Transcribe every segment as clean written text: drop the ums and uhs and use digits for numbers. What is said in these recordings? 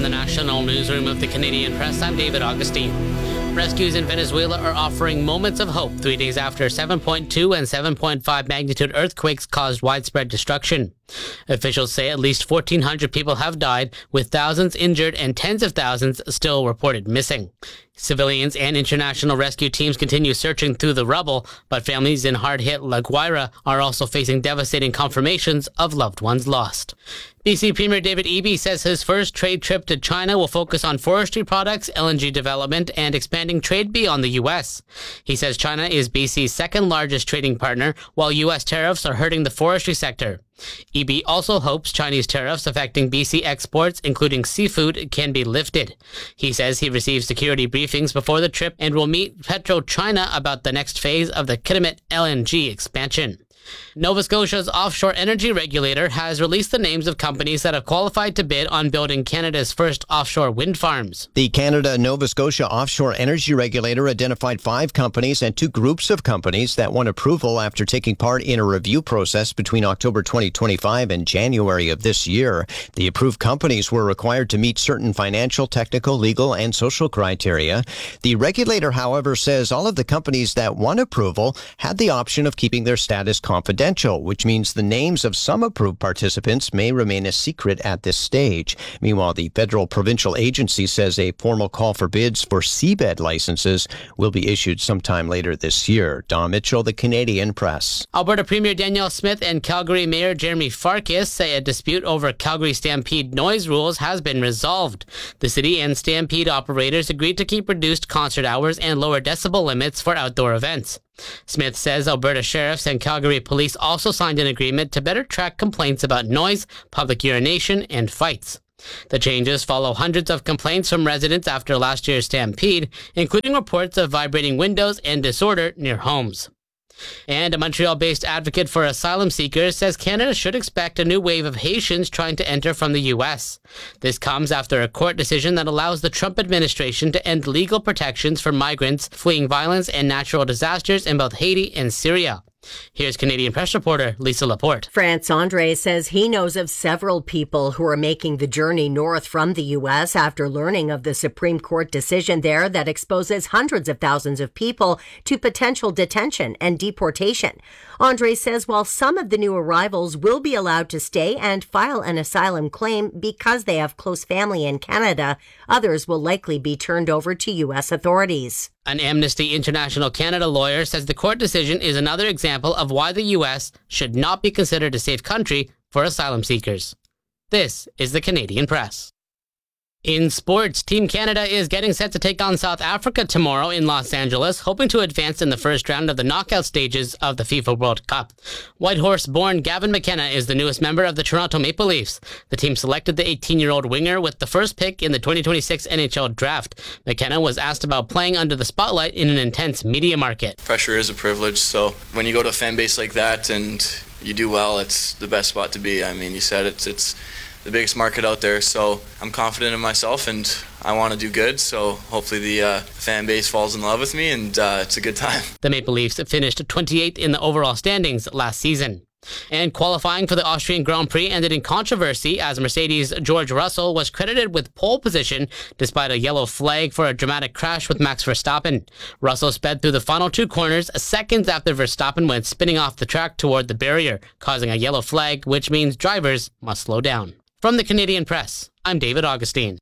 From the National Newsroom of the Canadian Press, I'm David Augustine. Rescues in Venezuela are offering moments of hope 3 days after 7.2 and 7.5 magnitude earthquakes caused widespread destruction. Officials say at least 1,400 people have died, with thousands injured and tens of thousands still reported missing. Civilians and international rescue teams continue searching through the rubble, but families in hard-hit La Guaira are also facing devastating confirmations of loved ones lost. BC Premier David Eby says his first trade trip to China will focus on forestry products, LNG development, and expanding trade beyond the U.S. He says China is BC's second largest trading partner, while U.S. tariffs are hurting the forestry sector. Eby also hopes Chinese tariffs affecting BC exports, including seafood, can be lifted. He says he received security briefings before the trip and will meet PetroChina about the next phase of the Kitimat LNG expansion. Nova Scotia's offshore energy regulator has released the names of companies that have qualified to bid on building Canada's first offshore wind farms. The Canada-Nova Scotia Offshore Energy Regulator identified 5 companies and 2 groups of companies that won approval after taking part in a review process between October 2025 and January of this year. The approved companies were required to meet certain financial, technical, legal, and social criteria. The regulator, however, says all of the companies that won approval had the option of keeping their status confidential, which means the names of some approved participants may remain a secret at this stage. Meanwhile, the federal provincial agency says a formal call for bids for seabed licenses will be issued sometime later this year. Don Mitchell, the Canadian Press. Alberta Premier Danielle Smith and Calgary Mayor Jeremy Farkas say a dispute over Calgary Stampede noise rules has been resolved. The city and Stampede operators agreed to keep reduced concert hours and lower decibel limits for outdoor events. Smith says Alberta sheriffs and Calgary police also signed an agreement to better track complaints about noise, public urination, and fights. The changes follow hundreds of complaints from residents after last year's stampede, including reports of vibrating windows and disorder near homes. And a Montreal-based advocate for asylum seekers says Canada should expect a new wave of Haitians trying to enter from the U.S. This comes after a court decision that allows the Trump administration to end legal protections for migrants fleeing violence and natural disasters in both Haiti and Syria. Here's Canadian Press reporter Lisa Laporte. France Andre says he knows of several people who are making the journey north from the U.S. after learning of the Supreme Court decision there that exposes hundreds of thousands of people to potential detention and deportation. Andre says while some of the new arrivals will be allowed to stay and file an asylum claim because they have close family in Canada, others will likely be turned over to U.S. authorities. An Amnesty International Canada lawyer says the court decision is another example of why the U.S. should not be considered a safe country for asylum seekers. This is the Canadian Press. In sports, Team Canada is getting set to take on South Africa tomorrow in Los Angeles, hoping to advance in the first round of the knockout stages of the FIFA World Cup. Whitehorse-born Gavin McKenna is the newest member of the Toronto Maple Leafs. The team selected the 18-year-old winger with the first pick in the 2026 NHL draft. McKenna was asked about playing under the spotlight in an intense media market. Pressure is a privilege, so when you go to a fan base like that and you do well, it's the best spot to be. I mean, you said it's the biggest market out there, so I'm confident in myself and I want to do good, so hopefully the fan base falls in love with me and it's a good time. The Maple Leafs finished 28th in the overall standings last season. And qualifying for the Austrian Grand Prix ended in controversy as Mercedes' George Russell was credited with pole position despite a yellow flag for a dramatic crash with Max Verstappen. Russell sped through the final 2 corners seconds after Verstappen went spinning off the track toward the barrier, causing a yellow flag, which means drivers must slow down. From the Canadian Press, I'm David Augustine.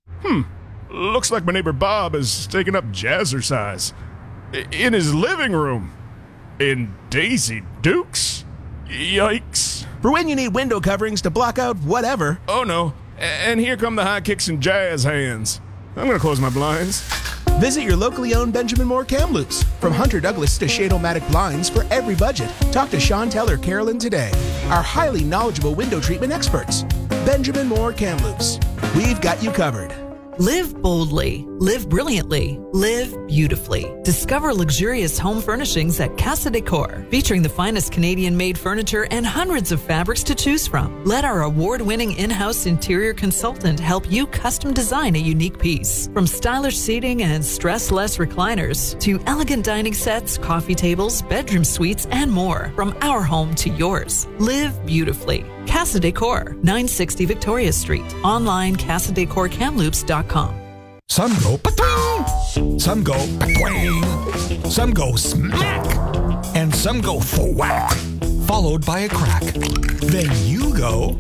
Looks like my neighbor Bob is taking up jazzercise. In his living room. In Daisy Dukes? Yikes. For when you need window coverings to block out whatever. Oh no, and here come the high kicks and jazz hands. I'm gonna close my blinds. Visit your locally owned Benjamin Moore Kamloops. From Hunter Douglas to Shade-O-Matic blinds for every budget. Talk to Chantel or Carolyn today. Our highly knowledgeable window treatment experts. Benjamin Moore Kamloops. We've got you covered. Live boldly, live brilliantly, live beautifully. Discover luxurious home furnishings at Casa Decor, featuring the finest Canadian-made furniture and hundreds of fabrics to choose from. Let our award-winning in-house interior consultant help you custom design a unique piece. From stylish seating and stress-less recliners to elegant dining sets, coffee tables, bedroom suites, and more. From our home to yours. Live beautifully. Casa Decor, 960 Victoria Street. Online, CasaDecorCamloops.com. Some go patwing, some go patwing, some go smack, and some go thwack, followed by a crack. Then you go,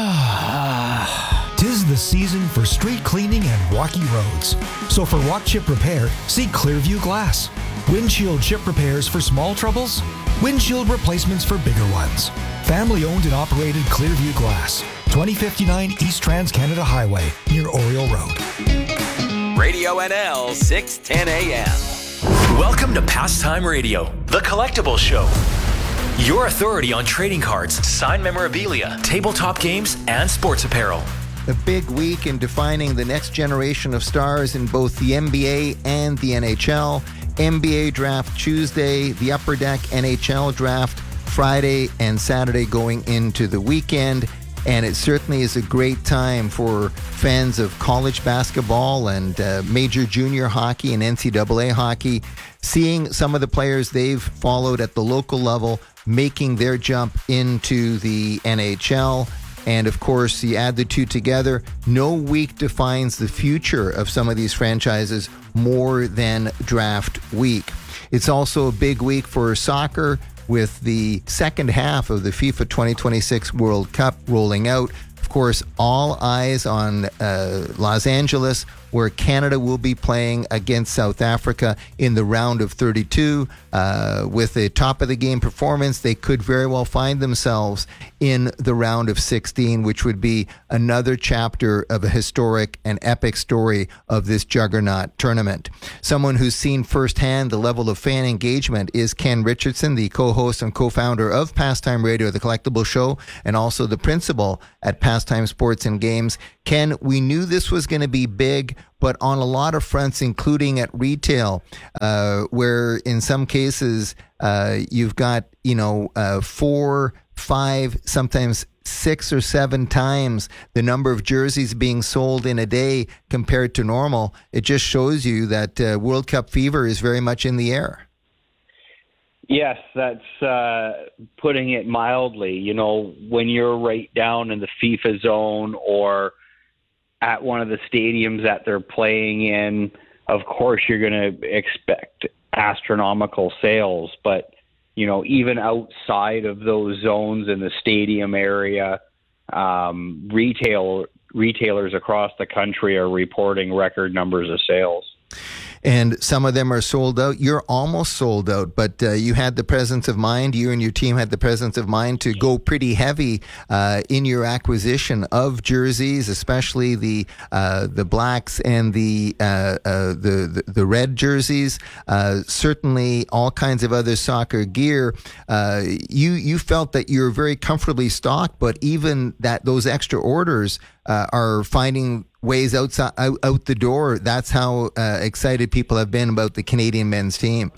tis the season for street cleaning and rocky roads. So for rock chip repair, see Clearview Glass. Windshield chip repairs for small troubles, windshield replacements for bigger ones. Family owned and operated Clearview Glass, 2059 East Trans-Canada Highway, near Oriole Road. Radio NL 610 AM. Welcome to Pastime Radio, the collectible show. Your authority on trading cards, signed memorabilia, tabletop games, and sports apparel. A big week in defining the next generation of stars in both the NBA and the NHL. NBA draft Tuesday, the Upper Deck NHL draft Friday and Saturday going into the weekend. And it certainly is a great time for fans of college basketball and major junior hockey and NCAA hockey, seeing some of the players they've followed at the local level making their jump into the NHL. And of course, you add the two together, no week defines the future of some of these franchises more than draft week. It's also a big week for soccer, with the second half of the FIFA 2026 World Cup rolling out. Of course, all eyes on Los Angeles, where Canada will be playing against South Africa in the round of 32. With a top-of-the-game performance, they could very well find themselves in the round of 16, which would be another chapter of a historic and epic story of this juggernaut tournament. Someone who's seen firsthand the level of fan engagement is Ken Richardson, the co-host and co-founder of Pastime Radio, the collectible show, and also the principal at Pastime Sports and Games. Ken, we knew this was going to be big, but on a lot of fronts, including at retail, where in some cases you've got, 4, 5, sometimes 6 or 7 times the number of jerseys being sold in a day compared to normal. It just shows you that World Cup fever is very much in the air. Yes, that's putting it mildly. When you're right down in the FIFA zone or at one of the stadiums that they're playing in, of course you're going to expect astronomical sales. But, even outside of those zones in the stadium area, retailers across the country are reporting record numbers of sales. And some of them are sold out. You're almost sold out, but you had the presence of mind, you and your team had the presence of mind to go pretty heavy in your acquisition of jerseys, especially the blacks and the red jerseys. Certainly all kinds of other soccer gear. You felt that you're very comfortably stocked, but even that those extra orders are finding ways out the door. That's how excited people have been about the Canadian men's team.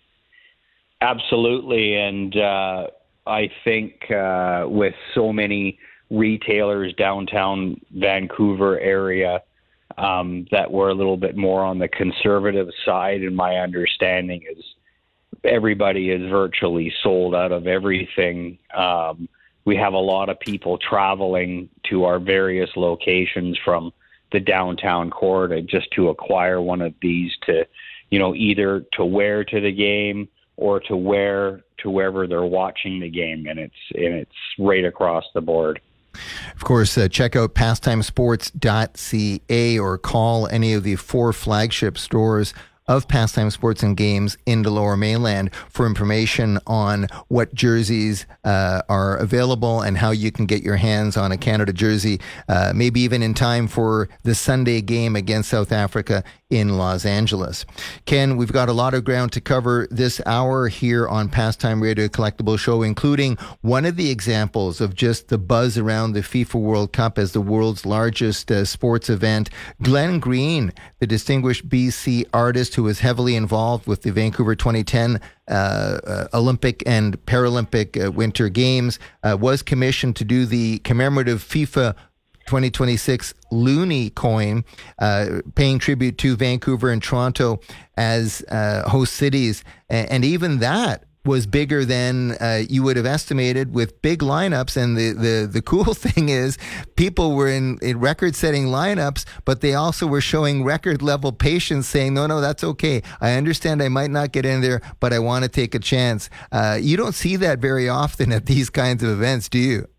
Absolutely, and I think with so many retailers downtown Vancouver area that were a little bit more on the conservative side, and my understanding is everybody is virtually sold out of everything. We have a lot of people traveling to our various locations from the downtown core just to acquire one of these to, either to wear to the game or to wear to wherever they're watching the game. And it's right across the board. Of course, check out pastimesports.ca or call any of the 4 flagship stores of Pastime Sports and Games in the Lower Mainland for information on what jerseys are available and how you can get your hands on a Canada jersey, maybe even in time for the Sunday game against South Africa in Los Angeles. Ken, we've got a lot of ground to cover this hour here on Pastime Radio Collectible Show, including one of the examples of just the buzz around the FIFA World Cup as the world's largest sports event. Glenn Green, the distinguished BC artist who was heavily involved with the Vancouver 2010 Olympic and Paralympic Winter Games, was commissioned to do the commemorative FIFA 2026 Loonie coin, paying tribute to Vancouver and Toronto as host cities. And even that was bigger than you would have estimated with big lineups. And the cool thing is people were in record-setting lineups, but they also were showing record-level patience, saying, no, that's okay. I understand I might not get in there, but I want to take a chance. You don't see that very often at these kinds of events, do you?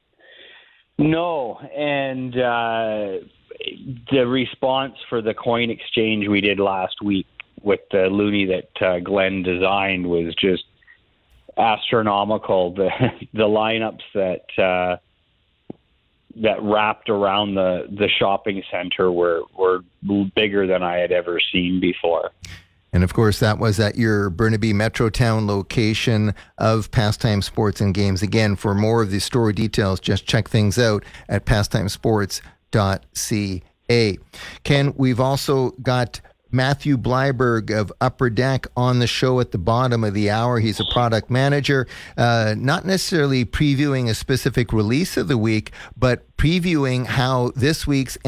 No, and the response for the coin exchange we did last week with the loonie that Glenn designed was just astronomical. The lineups that wrapped around the shopping center were bigger than I had ever seen before. And of course, that was at your Burnaby Metrotown location of Pastime Sports and Games. Again, for more of the story details, just check things out at pastimesports.ca. Ken, we've also got Matthew Bleiberg of Upper Deck on the show at the bottom of the hour. He's a product manager, not necessarily previewing a specific release of the week, but previewing how this week's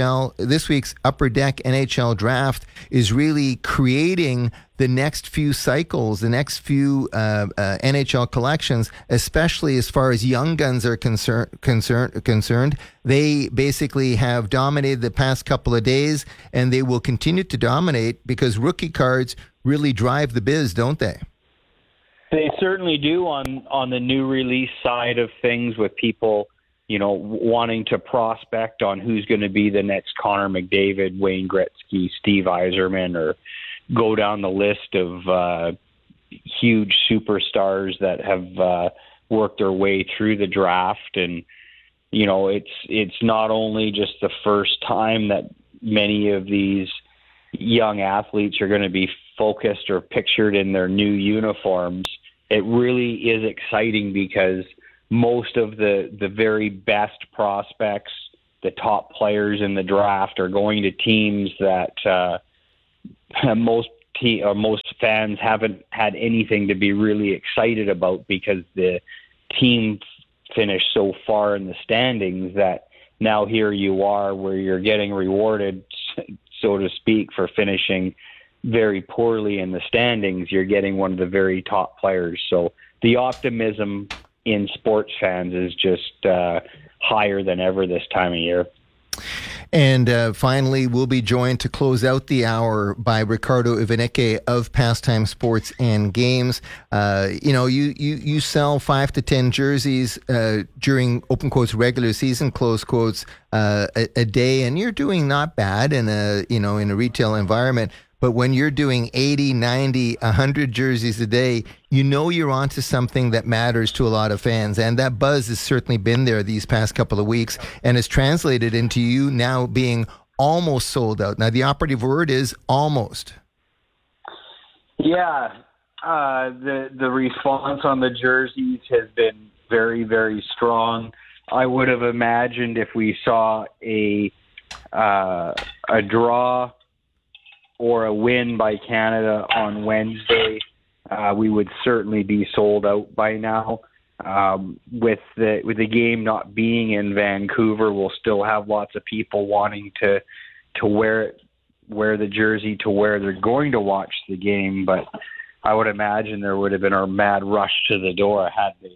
Upper Deck NHL draft is really creating the next few cycles, the next few NHL collections, especially as far as young guns are concerned. They basically have dominated the past couple of days, and they will continue to dominate because rookie cards really drive the biz, don't they? They certainly do on the new release side of things, with people, wanting to prospect on who's going to be the next Connor McDavid, Wayne Gretzky, Steve Yzerman, or go down the list of huge superstars that have worked their way through the draft. And, it's not only just the first time that many of these young athletes are going to be focused or pictured in their new uniforms. It really is exciting because most of the very best prospects, the top players in the draft, are going to teams that most fans haven't had anything to be really excited about, because the team finished so far in the standings that now here you are where you're getting rewarded, so to speak, for finishing very poorly in the standings. You're getting one of the very top players. So the optimism in sports fans is just higher than ever this time of year. And finally, we'll be joined to close out the hour by Ricardo Ivaneke of Pastime Sports and Games. You sell 5 to 10 jerseys during, open quotes, regular season, close quotes, a day, and you're doing not bad in a retail environment. But when you're doing 80, 90, 100 jerseys a day, you're onto something that matters to a lot of fans. And that buzz has certainly been there these past couple of weeks and has translated into you now being almost sold out. Now, the operative word is almost. Yeah. The response on the jerseys has been very, very strong. I would have imagined if we saw a draw or a win by Canada on Wednesday, we would certainly be sold out by now. With the game not being in Vancouver, we'll still have lots of people wanting to wear the jersey to where they're going to watch the game. But I would imagine there would have been a mad rush to the door had they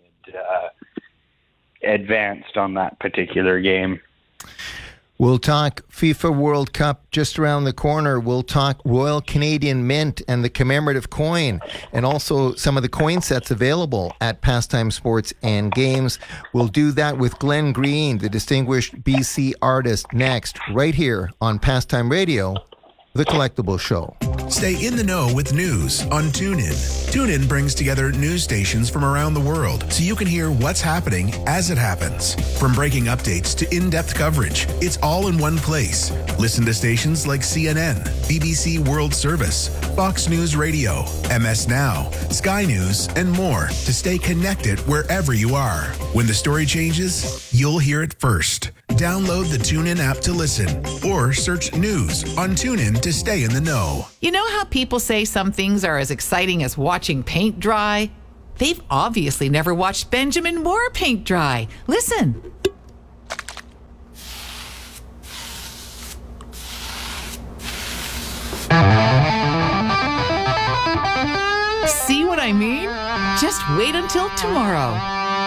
advanced on that particular game. We'll talk FIFA World Cup just around the corner. We'll talk Royal Canadian Mint and the commemorative coin, and also some of the coin sets available at Pastime Sports and Games. We'll do that with Glenn Green, the distinguished BC artist, next, right here on Pastime Radio, The Collectible Show. Stay in the know with news on TuneIn. TuneIn brings together news stations from around the world so you can hear what's happening as it happens. From breaking updates to in-depth coverage, it's all in one place. Listen to stations like CNN, BBC World Service, Fox News Radio, MS Now, Sky News, and more to stay connected wherever you are. When the story changes, you'll hear it first. Download the TuneIn app to listen or search news on TuneIn to stay in the know. You know how people say some things are as exciting as watching paint dry? They've obviously never watched Benjamin Moore paint dry. Listen. See what I mean? Just wait until tomorrow.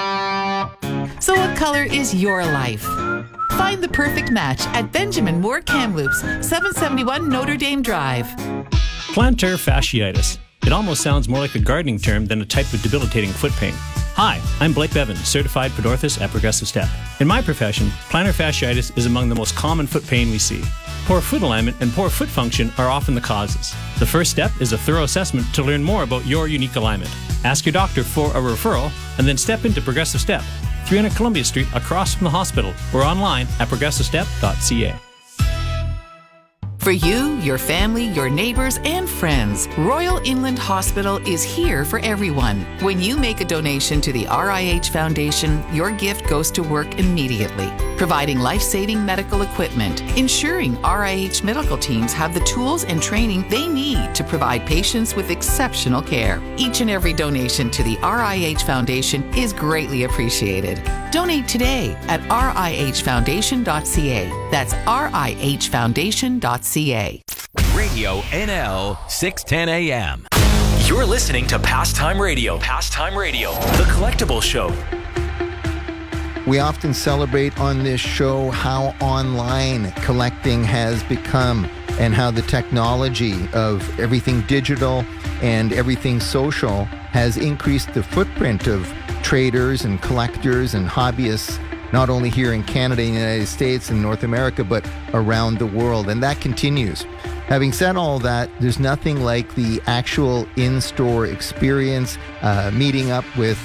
So what color is your life? Find the perfect match at Benjamin Moore Kamloops, 771 Notre Dame Drive. Plantar fasciitis. It almost sounds more like a gardening term than a type of debilitating foot pain. Hi, I'm Blake Bevan, certified podorthist at Progressive Step. In my profession, plantar fasciitis is among the most common foot pain we see. Poor foot alignment and poor foot function are often the causes. The first step is a thorough assessment to learn more about your unique alignment. Ask your doctor for a referral and then step into Progressive Step, 300 Columbia Street across from the hospital, or online at progressivestep.ca. For you, your family, your neighbors, and friends, Royal Inland Hospital is here for everyone. When you make a donation to the RIH Foundation, your gift goes to work immediately, providing life-saving medical equipment, ensuring RIH medical teams have the tools and training they need to provide patients with exceptional care. Each and every donation to the RIH Foundation is greatly appreciated. Donate today at rihfoundation.ca. That's rihfoundation.ca. Radio NL 610 AM. You're listening to Pastime Radio. Pastime Radio, the collectible show. We often celebrate on this show how online collecting has become and how the technology of everything digital and everything social has increased the footprint of traders and collectors and hobbyists, not only here in Canada and the United States and North America, but around the world. And that continues. Having said all that, there's nothing like the actual in-store experience, meeting up with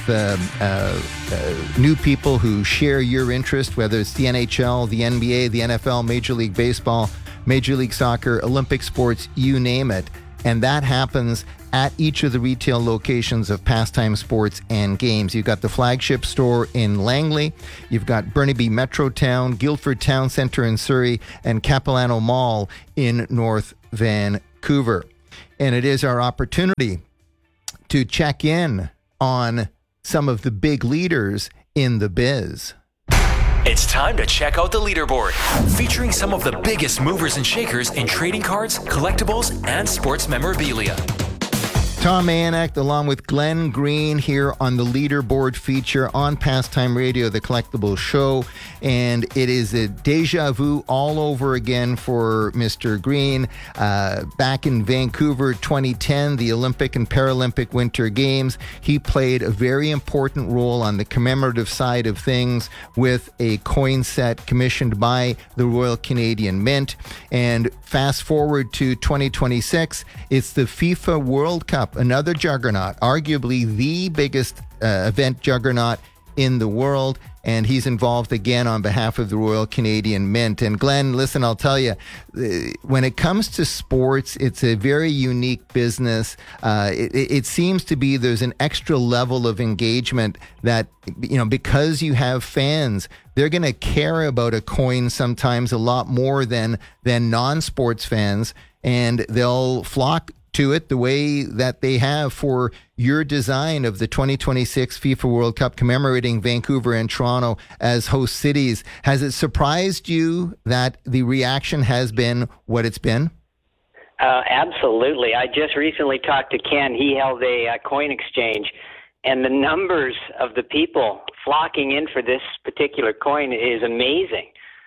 new people who share your interest, whether it's the NHL, the NBA, the NFL, Major League Baseball, Major League Soccer, Olympic sports, you name it. And that happens at each of the retail locations of Pastime Sports and Games. You've got the flagship store in Langley, you've got Burnaby Metrotown, Guildford Town Centre in Surrey, and Capilano Mall in North Vancouver. And it is our opportunity to check in on some of the big leaders in the biz. It's time to check out the leaderboard, featuring some of the biggest movers and shakers in trading cards, collectibles, and sports memorabilia. Tom Mayanek along with Glenn Green here on the leaderboard feature on Pastime Radio, the collectible show. And it is a deja vu all over again for Mr. Green. Back in Vancouver 2010, the Olympic and Paralympic Winter Games, he played a very important role on the commemorative side of things with a coin set commissioned by the Royal Canadian Mint. And fast forward to 2026, it's the FIFA World Cup. Another juggernaut, arguably the biggest event juggernaut in the world, and he's involved again on behalf of the Royal Canadian Mint. And Glenn, listen, I'll tell you, when it comes to sports, it's a very unique business. It seems to be there's an extra level of engagement that, you know, because you have fans, they're going to care about a coin sometimes a lot more than non-sports fans, and they'll flock to it the way that they have for your design of the 2026 FIFA World Cup commemorating Vancouver and Toronto as host cities. Has it surprised you that the reaction has been what it's been? Absolutely. I just recently talked to Ken. He held a coin exchange, and the numbers of the people flocking in for this particular coin is amazing.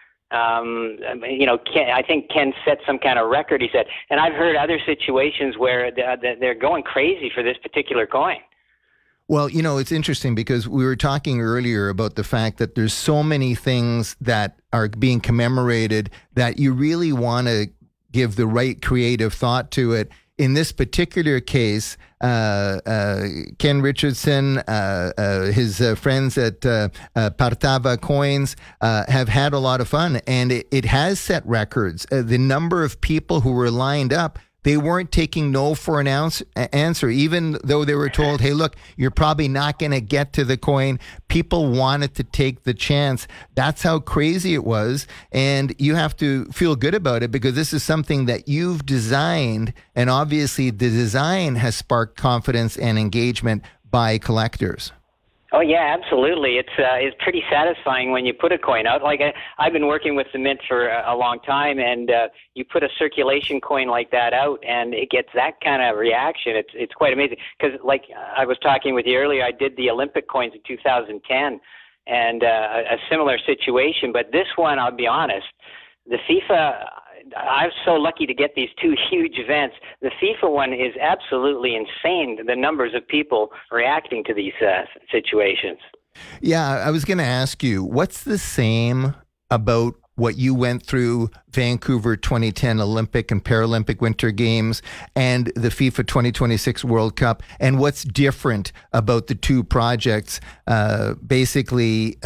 Ken, I think Ken set some kind of record, he said. And I've heard other situations where they're going crazy for this particular coin. Well, you know, it's interesting because we were talking earlier about the fact that there's so many things that are being commemorated that you really want to give the right creative thought to it. In this particular case, Ken Richardson, his friends at Partava Coins have had a lot of fun, and it has set records. The number of people who were lined up, they weren't taking no for an answer, even though they were told, hey, look, you're probably not going to get to the coin. People wanted to take the chance. That's how crazy it was. And you have to feel good about it because this is something that you've designed. And obviously the design has sparked confidence and engagement by collectors. Oh yeah, absolutely. It's pretty satisfying when you put a coin out. Like I've been working with the Mint for a long time, and you put a circulation coin like that out, and it gets that kind of reaction. It's quite amazing. Because like I was talking with you earlier, I did the Olympic coins in 2010, and a similar situation. But this one, I'll be honest, the FIFA. I'm so lucky to get these two huge events. The FIFA one is absolutely insane, the numbers of people reacting to these situations. Yeah, I was going to ask you, what's the same about what you went through Vancouver 2010 Olympic and Paralympic Winter Games and the FIFA 2026 World Cup, and what's different about the two projects, basically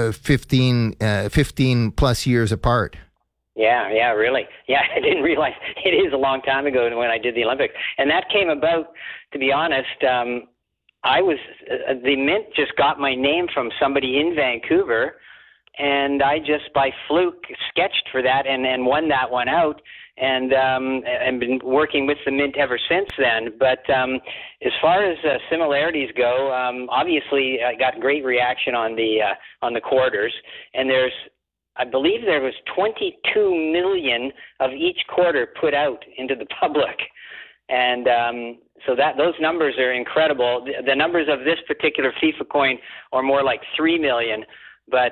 15 plus years apart? Yeah, really. Yeah, I didn't realize it is a long time ago when I did the Olympics. And that came about, to be honest, the Mint just got my name from somebody in Vancouver, and I just by fluke sketched for that and won that one out, and been working with the Mint ever since then. But as far as similarities go, obviously I got great reaction on the quarters, and I believe there was 22 million of each quarter put out into the public. And so those numbers are incredible. The numbers of this particular FIFA coin are more like 3 million. But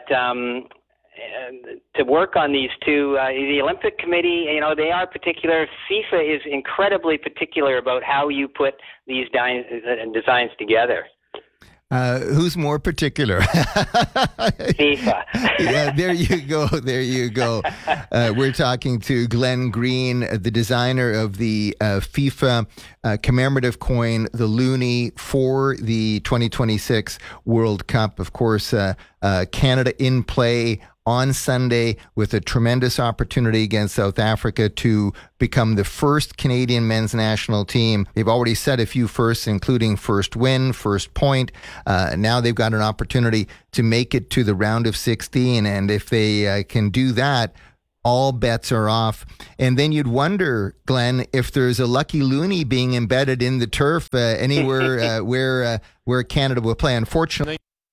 to work on these two, the Olympic Committee, they are particular. FIFA is incredibly particular about how you put these designs together. Who's more particular? FIFA. Yeah, there you go. We're talking to Glenn Green, the designer of the FIFA commemorative coin, the Loonie, for the 2026 World Cup. Of course, Canada in play on Sunday with a tremendous opportunity against South Africa to become the first Canadian men's national team. They've already set a few firsts, including first win, first point. Now they've got an opportunity to make it to the round of 16. And if they can do that, all bets are off. And then you'd wonder, Glenn, if there's a lucky Loonie being embedded in the turf anywhere where Canada will play. Unfortunately,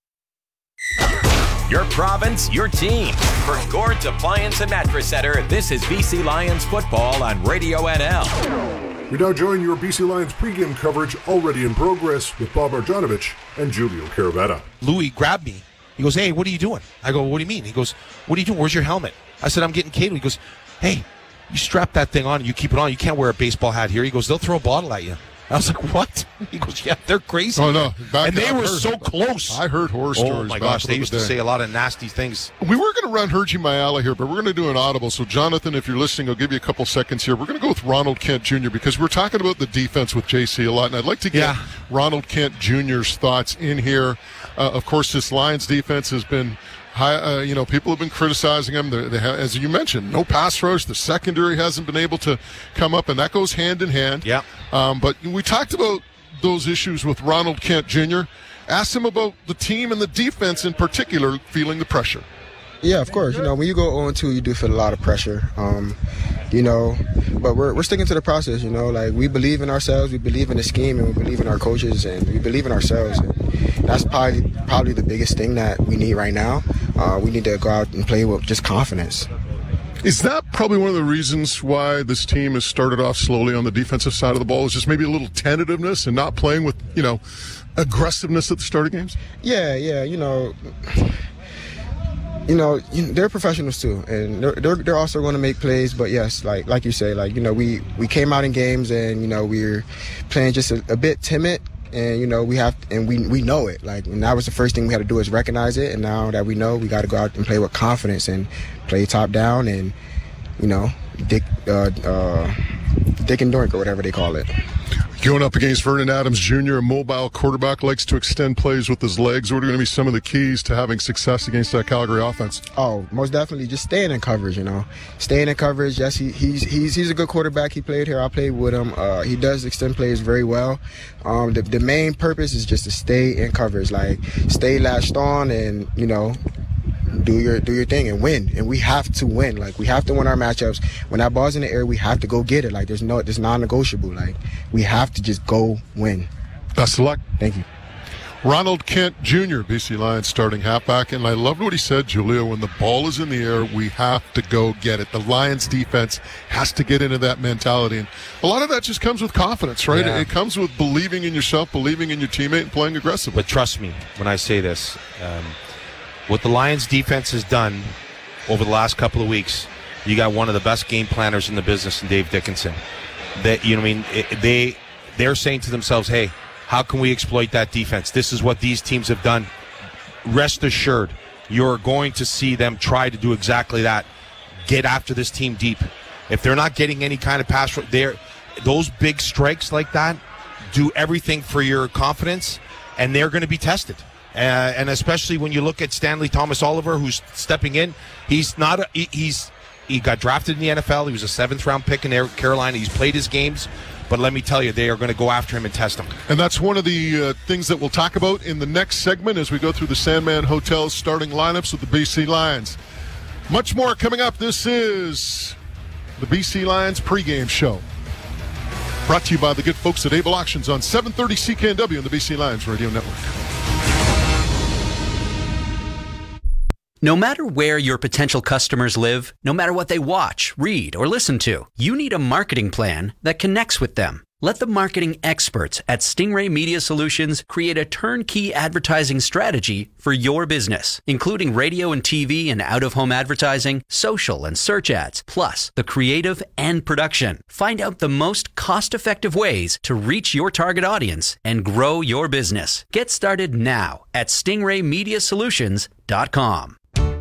your province, your team. For Gord's Appliance and Mattress Center, this is BC Lions football on Radio NL. We now join your BC Lions pregame coverage already in progress with Bob Marjanovic and Julio Caravetta. Louis grabbed me. He goes, "Hey, what are you doing?" I go, "What do you mean?" He goes, "What are you doing? Where's your helmet?" I said, "I'm getting catered." He goes, "Hey, you strap that thing on and you keep it on. You can't wear a baseball hat here." He goes, "They'll throw a bottle at you." I was like, "What?" He goes, "Yeah, they're crazy." Oh, no. And they were so close. I heard horror stories. Oh, my gosh. They used to say a lot of nasty things. We were going to run Hergy Mayala here, but we're going to do an audible. So, Jonathan, if you're listening, I'll give you a couple seconds here. We're going to go with Ronald Kent Jr. because we're talking about the defense with JC a lot, and I'd like to get Ronald Kent Jr.'s thoughts in here. Of course, this Lions defense has been people have been criticizing them. They have, as you mentioned, no pass rush. The secondary hasn't been able to come up, and that goes hand in hand. Yeah. But we talked about those issues with Ronald Kent Jr. Asked him about the team and the defense in particular feeling the pressure. Yeah, of course. When you go 0-2, you do feel a lot of pressure. But we're sticking to the process. Like we believe in ourselves, we believe in the scheme, and we believe in our coaches, and we believe in ourselves. And that's probably the biggest thing that we need right now. We need to go out and play with just confidence. Is that probably one of the reasons why this team has started off slowly on the defensive side of the ball? Is just maybe a little tentativeness and not playing with, aggressiveness at the start of games? Yeah. They're professionals too, and they're also going to make plays. But yes, like you say, we came out in games and we're playing just a bit timid, and we know it. And that was the first thing we had to do is recognize it. And now that we know, we got to go out and play with confidence and play top down and dick and doink or whatever they call it. Going up against Vernon Adams Jr., a mobile quarterback, likes to extend plays with his legs. What are going to be some of the keys to having success against that Calgary offense? Oh, most definitely just staying in coverage, Staying in coverage, yes, he's a good quarterback. He played here. I played with him. He does extend plays very well. The main purpose is just to stay in coverage, stay latched on and, do your thing and win. And we have to win. We have to win our matchups. When that ball's in the air, we have to go get it. There's non-negotiable. We have to just go win. Best of luck. Thank you. Ronald Kent Jr., BC Lions starting halfback, and I loved what he said, Julia, when the ball is in the air, we have to go get it. The Lions defense has to get into that mentality, and a lot of that just comes with confidence, right? Yeah. It comes with believing in yourself, believing in your teammate, and playing aggressively. But trust me when I say this, what the Lions defense has done over the last couple of weeks, you got one of the best game planners in the business in Dave Dickinson. That, you know what I mean? They're saying to themselves, hey, how can we exploit that defense? This is what these teams have done. Rest assured, you're going to see them try to do exactly that. Get after this team deep. If they're not getting any kind of pass, those big strikes like that do everything for your confidence, and they're going to be tested. And especially when you look at Stanley Thomas Oliver, who's stepping in, he got drafted in the NFL. He was a 7th-round pick in Carolina. He's played his games. But let me tell you, they are going to go after him and test him. And that's one of the things that we'll talk about in the next segment as we go through the Sandman Hotel's starting lineups with the BC Lions. Much more coming up. This is the BC Lions pregame show. Brought to you by the good folks at Able Auctions on 730 CKNW and the BC Lions Radio Network. No matter where your potential customers live, no matter what they watch, read, or listen to, you need a marketing plan that connects with them. Let the marketing experts at Stingray Media Solutions create a turnkey advertising strategy for your business, including radio and TV and out-of-home advertising, social and search ads, plus the creative and production. Find out the most cost-effective ways to reach your target audience and grow your business. Get started now at stingraymediasolutions.com.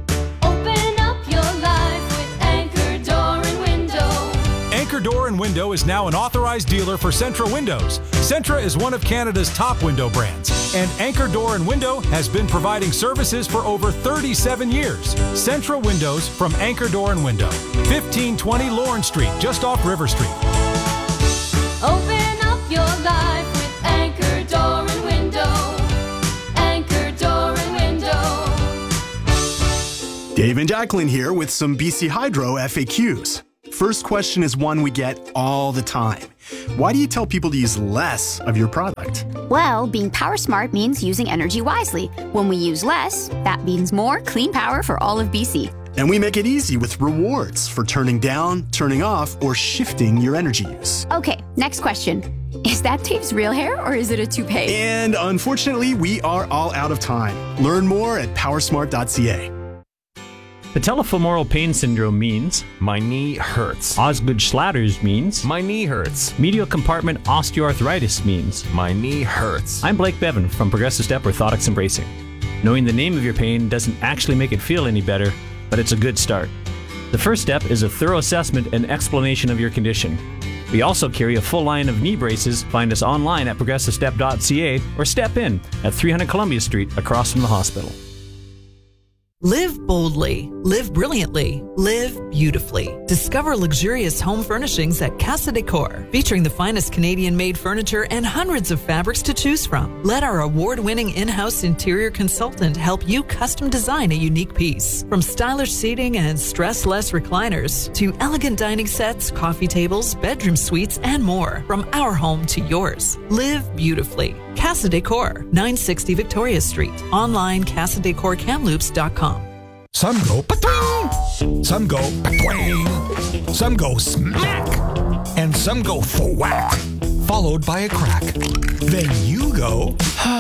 Anchor Door and Window is now an authorized dealer for Centra Windows. Centra is one of Canada's top window brands, and Anchor Door and Window has been providing services for over 37 years. Centra Windows from Anchor Door and Window, 1520 Lawrence Street, just off River Street. Open up your life with Anchor Door and Window. Anchor Door and Window. Dave and Jacqueline here with some BC Hydro FAQs. First question is one we get all the time. Why do you tell people to use less of your product? Well, being power smart means using energy wisely. When we use less, that means more clean power for all of BC. And we make it easy with rewards for turning down, turning off, or shifting your energy use. Okay, next question. Is that Dave's real hair or is it a toupee? And unfortunately, we are all out of time. Learn more at powersmart.ca. Patellofemoral pain syndrome means my knee hurts. Osgood-Schlatters means my knee hurts. Medial compartment osteoarthritis means my knee hurts. I'm Blake Bevan from Progressive Step Orthotics and Bracing. Knowing the name of your pain doesn't actually make it feel any better, but it's a good start. The first step is a thorough assessment and explanation of your condition. We also carry a full line of knee braces. Find us online at progressivestep.ca or step in at 300 Columbia Street across from the hospital. Live boldly, live brilliantly, live beautifully. Discover luxurious home furnishings at Casa Decor, featuring the finest Canadian-made furniture and hundreds of fabrics to choose from. Let our award-winning in-house interior consultant help you custom design a unique piece. From stylish seating and stress-less recliners to elegant dining sets, coffee tables, bedroom suites, and more. From our home to yours. Live beautifully. Casa Decor, 960 Victoria Street. Online, casadecorkamloops.com. Some go patwing, some go patwang, some go smack, and some go thwack, followed by a crack. Then you go,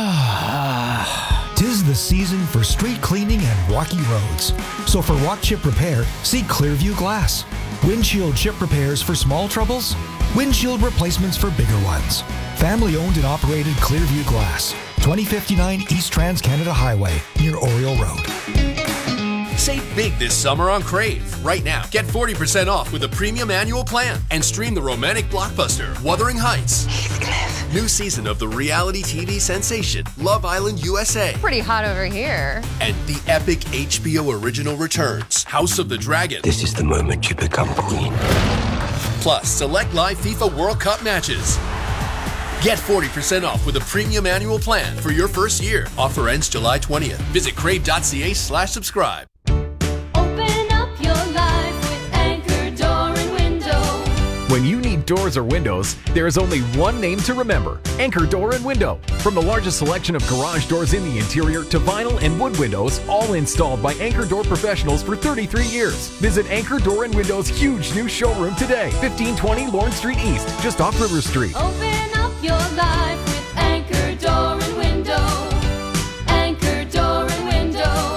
Tis the season for street cleaning and walky roads. So for walk chip repair, see Clearview Glass. Windshield chip repairs for small troubles, windshield replacements for bigger ones. Family owned and operated Clearview Glass, 2059 East Trans-Canada Highway, near Oriole Road. Save big this summer on Crave. Right now, get 40% off with a premium annual plan and stream the romantic blockbuster Wuthering Heights. Heathcliff. New season of the reality TV sensation Love Island USA. Pretty hot over here. And the epic HBO original returns House of the Dragon. This is the moment you become queen. Plus, select live FIFA World Cup matches. Get 40% off with a premium annual plan for your first year. Offer ends July 20th. Visit crave.ca/subscribe. Open up your life with Anchor Door and Window. When you need doors or windows, there is only one name to remember: Anchor Door and Window. From the largest selection of garage doors in the interior to vinyl and wood windows, all installed by Anchor Door professionals for 33 years. Visit Anchor Door and Window's huge new showroom today, 1520 Lawrence Street East, just off River Street. Open up your life with Anchor Door and Window. Anchor Door and Window.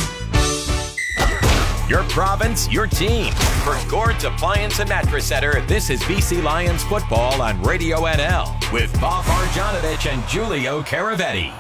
Your province, your team. For Gord's Appliance and Mattress Center, this is BC Lions football on Radio NL with Bob Marjanovic and Giulio Caravetti.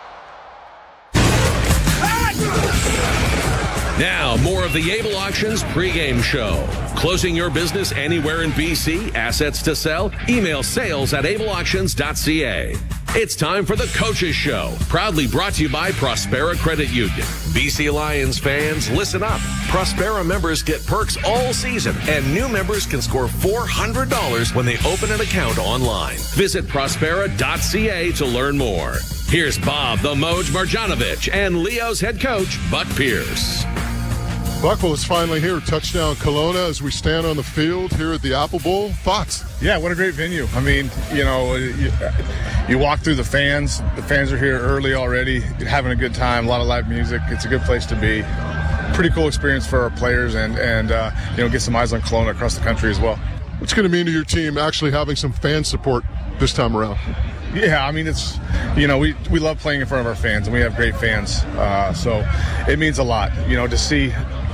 Now, more of the Able Auctions pregame show. Closing your business anywhere in BC? Assets to sell? Email sales@ableauctions.ca. It's time for the Coaches Show, proudly brought to you by Prospera Credit Union. BC Lions fans, listen up. Prospera members get perks all season, and new members can score $400 when they open an account online. Visit Prospera.ca to learn more. Here's Bob the Moj Marjanovic and Leo's head coach, Buck Pierce. Buckle is finally here. Touchdown Kelowna as we stand on the field here at the Apple Bowl. Thoughts? Yeah, what a great venue. I mean, you walk through the fans. The fans are here early already, having a good time, a lot of live music. It's a good place to be. Pretty cool experience for our players and get some eyes on Kelowna across the country as well. What's going to mean to your team actually having some fan support this time around? Yeah, I mean, it's, we love playing in front of our fans, and we have great fans. So it means a lot, to see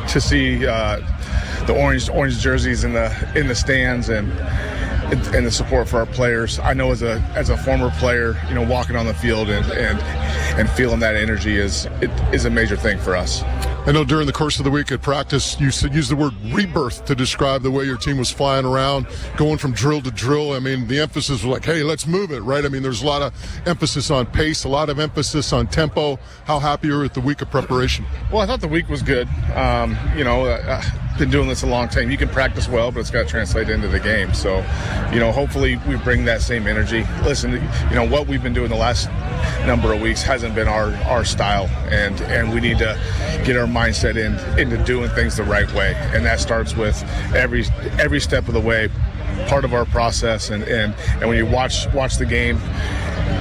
the orange jerseys in the stands and the support for our players. I know as a former player, walking on the field and feeling that energy is a major thing for us. I know during the course of the week at practice, you used the word rebirth to describe the way your team was flying around, going from drill to drill. I mean, the emphasis was like, hey, let's move it, right? I mean, there's a lot of emphasis on pace, a lot of emphasis on tempo. How happy you were with the week of preparation? Well, I thought the week was good. Been doing this a long time. You can practice well, but it's got to translate into the game. So, hopefully we bring that same energy. Listen, what we've been doing the last number of weeks hasn't been our style, and we need to get our mindset into doing things the right way, and that starts with every step of the way, part of our process. And when you watch the game,